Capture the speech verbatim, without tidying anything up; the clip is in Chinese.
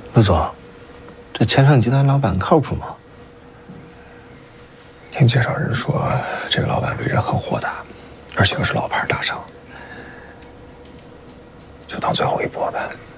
陆总，这千盛集团老板靠谱吗？ 听介绍人说，这个老板为人很豁达，而且又是老牌大商，就当最后一搏呗。